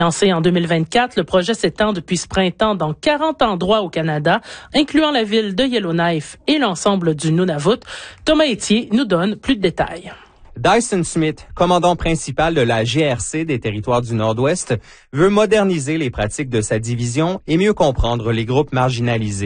Lancé en 2024, le projet s'étend depuis ce printemps dans 40 endroits au Canada, incluant la ville de Yellowknife et l'ensemble du Nunavut. Thomas Etier nous donne plus de détails. Dyson Smith, commandant principal de la GRC des Territoires du Nord-Ouest, veut moderniser les pratiques de sa division et mieux comprendre les groupes marginalisés.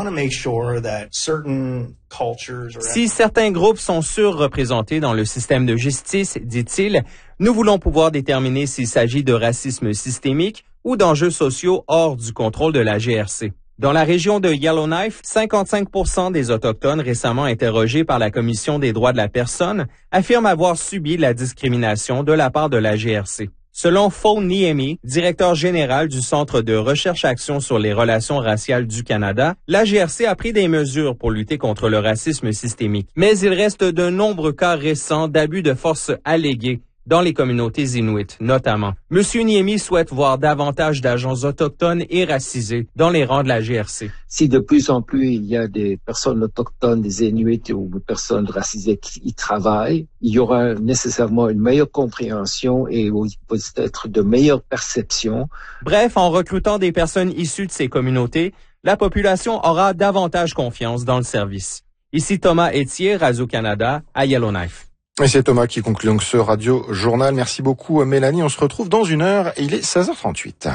Si certains groupes sont surreprésentés dans le système de justice, dit-il, nous voulons pouvoir déterminer s'il s'agit de racisme systémique ou d'enjeux sociaux hors du contrôle de la GRC. Dans la région de Yellowknife, 55% des Autochtones récemment interrogés par la Commission des droits de la personne affirment avoir subi la discrimination de la part de la GRC. Selon Phil Niemi, directeur général du Centre de recherche-action sur les relations raciales du Canada, la GRC a pris des mesures pour lutter contre le racisme systémique. Mais il reste de nombreux cas récents d'abus de force allégués dans les communautés inuites, notamment. Monsieur Niemi souhaite voir davantage d'agents autochtones et racisés dans les rangs de la GRC. Si de plus en plus il y a des personnes autochtones, des Inuits ou des personnes racisées qui y travaillent, il y aura nécessairement une meilleure compréhension et peut-être de meilleures perceptions. Bref, en recrutant des personnes issues de ces communautés, la population aura davantage confiance dans le service. Ici Thomas Etier, Radio-Canada, à Yellowknife. Et c'est Thomas qui conclut donc ce Radio Journal. Merci beaucoup Mélanie. On se retrouve dans 1 heure et il est 16h38.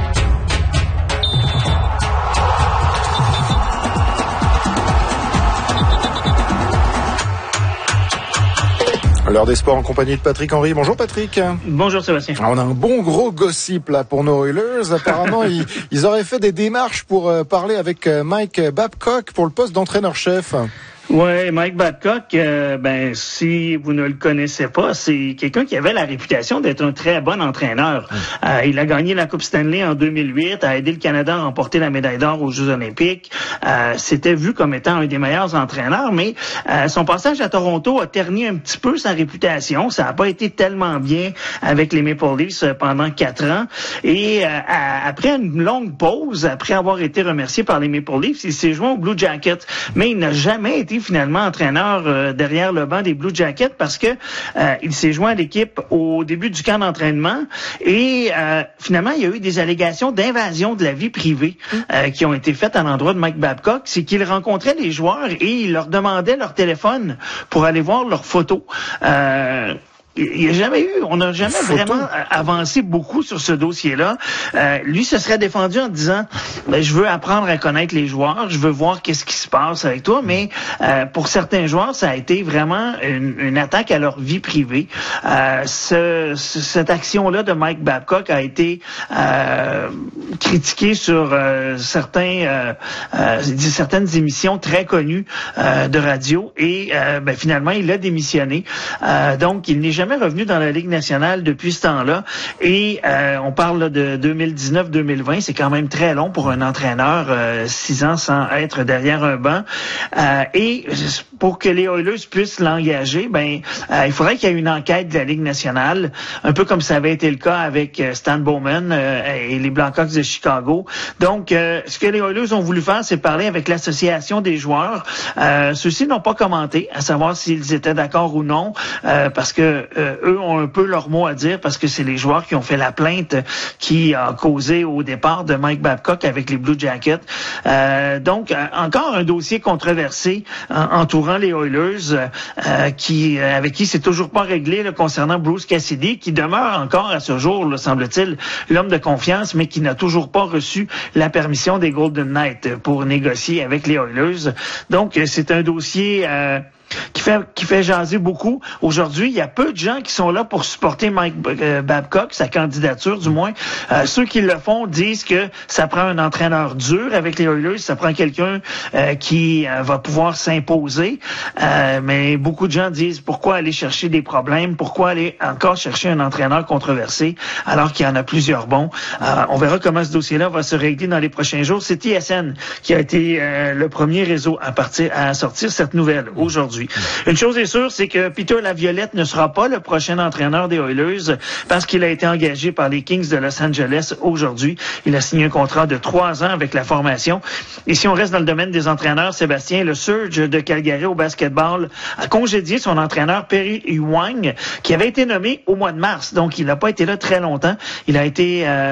L'heure des sports en compagnie de Patrick Henry. Bonjour Patrick. Bonjour Sébastien. On a un bon gros gossip là pour nos Oilers. Apparemment, ils auraient fait des démarches pour parler avec Mike Babcock pour le poste d'entraîneur-chef. Ouais, Mike Babcock, si vous ne le connaissez pas, c'est quelqu'un qui avait la réputation d'être un très bon entraîneur. Il a gagné la Coupe Stanley en 2008, a aidé le Canada à remporter la médaille d'or aux Jeux Olympiques. C'était vu comme étant un des meilleurs entraîneurs, mais son passage à Toronto a terni un petit peu sa réputation. Ça n'a pas été tellement bien avec les Maple Leafs pendant 4 ans. Et après une longue pause, après avoir été remercié par les Maple Leafs, il s'est joint aux Blue Jackets. Mais il n'a jamais été finalement entraîneur derrière le banc des Blue Jackets parce que il s'est joint à l'équipe au début du camp d'entraînement et finalement il y a eu des allégations d'invasion de la vie privée qui ont été faites à l'endroit de Mike Babcock. C'est qu'il rencontrait les joueurs et il leur demandait leur téléphone pour aller voir leurs photos. Il y a jamais eu, on n'a jamais vraiment avancé beaucoup sur ce dossier-là. Lui se serait défendu en disant, je veux apprendre à connaître les joueurs, je veux voir qu'est-ce qui se passe avec toi, mais pour certains joueurs, ça a été vraiment une attaque à leur vie privée. Cette action-là de Mike Babcock a été critiquée sur certaines émissions très connues de radio et finalement, il a démissionné. Donc, il n'est jamais revenu dans la Ligue nationale depuis ce temps-là. Et on parle là, de 2019-2020. C'est quand même très long pour un entraîneur, 6 ans sans être derrière un banc. Et pour que les Oilers puissent l'engager, il faudrait qu'il y ait une enquête de la Ligue nationale, un peu comme ça avait été le cas avec Stan Bowman et les Blackhawks de Chicago. Donc, ce que les Oilers ont voulu faire, c'est parler avec l'association des joueurs. Ceux-ci n'ont pas commenté, à savoir s'ils étaient d'accord ou non, parce que eux ont un peu leur mot à dire parce que c'est les joueurs qui ont fait la plainte qui a causé au départ de Mike Babcock avec les Blue Jackets. Donc, encore un dossier controversé entourant les Oilers avec qui c'est toujours pas réglé là, concernant Bruce Cassidy qui demeure encore à ce jour, là, semble-t-il, l'homme de confiance, mais qui n'a toujours pas reçu la permission des Golden Knights pour négocier avec les Oilers. Donc, c'est un dossier qui fait jaser beaucoup. Aujourd'hui, il y a peu de gens qui sont là pour supporter Mike Babcock, sa candidature du moins. Ceux qui le font disent que ça prend un entraîneur dur avec les Oilers, ça prend quelqu'un qui va pouvoir s'imposer. Mais beaucoup de gens disent pourquoi aller chercher des problèmes, pourquoi aller encore chercher un entraîneur controversé alors qu'il y en a plusieurs bons. On verra comment ce dossier-là va se régler dans les prochains jours. C'est TSN qui a été le premier réseau à sortir cette nouvelle aujourd'hui. aujourd'hui. Une chose est sûre, c'est que Peter Laviolette ne sera pas le prochain entraîneur des Oilers parce qu'il a été engagé par les Kings de Los Angeles aujourd'hui. Il a signé un contrat de 3 ans avec la formation. Et si on reste dans le domaine des entraîneurs, Sébastien, le Surge de Calgary au basketball a congédié son entraîneur Perry Huang, qui avait été nommé au mois de mars. Donc, il n'a pas été là très longtemps. Il a été